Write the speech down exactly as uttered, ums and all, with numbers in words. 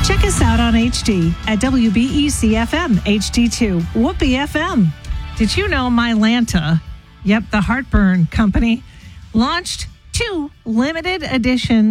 Check us out on H D at W B E C F M H D two, Whoopee F M. Did you know Mylanta, yep, the heartburn company, launched two limited edition